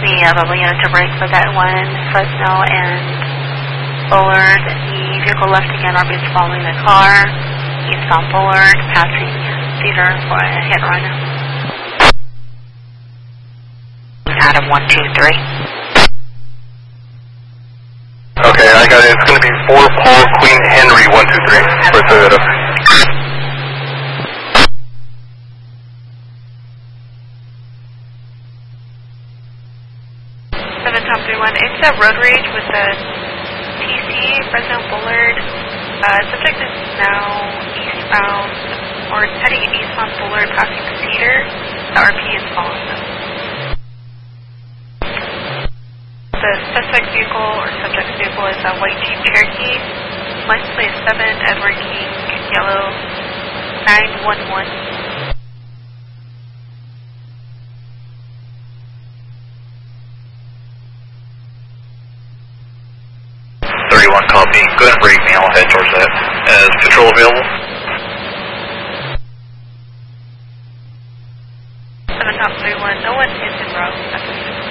the available unit to break for that one, Fresno and Bullard. The vehicle left again, RB is following the car. Eastbound Bullard, passing Cedar for a hit run. Adam 123. Okay, I got it. It's going to be 4 Paul Queen Henry 123 for Toyota. 7-Tom 31. It's a road rage with the TC, Fresno Bullard. Subject is now eastbound, or it's heading eastbound Bullard, passing Cedar. The RP is following them. The suspect vehicle or subject's vehicle is a white Jeep Cherokee. License plate 7, Edward King, yellow 911. 31 copy. Go ahead and break me. I'll head towards that. Is patrol available? 7-Tom 31. No one is in route.